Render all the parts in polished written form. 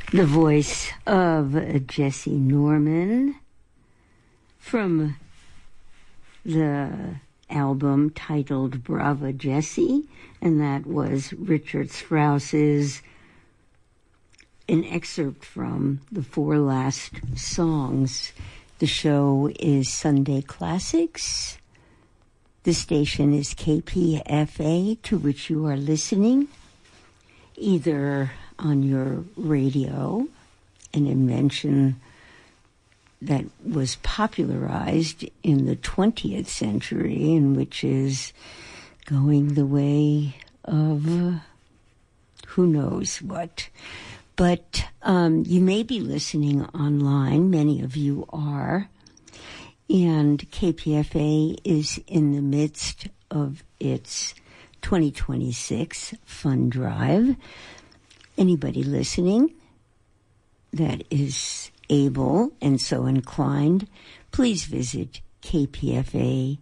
The voice of Jesse Norman from the album titled Brava Jesse, and that was Richard Strauss's an excerpt from The Four Last Songs. The show is Sunday Classics. The station is KPFA, to which you are listening, either on your radio, an invention that was popularized in the 20th century and which is going the way of who knows what. But you may be listening online, many of you are, and KPFA is in the midst of its 2026 fund drive. Anybody listening that is able and so inclined, please visit kpfa.org.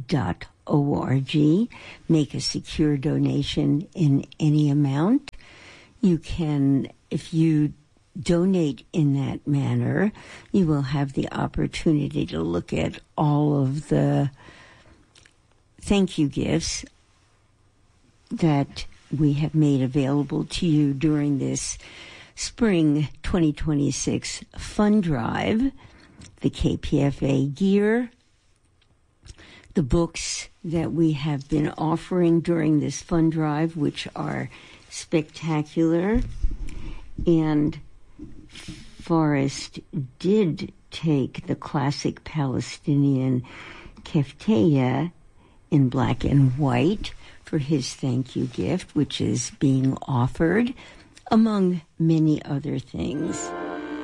Make a secure donation in any amount. You can, if you donate in that manner, you will have the opportunity to look at all of the thank you gifts that we have made available to you during this spring 2026 fund drive, the KPFA gear, the books that we have been offering during this fund drive, which are spectacular. And Forrest did take the classic Palestinian kefteya in black and white for his thank you gift, which is being offered, among many other things.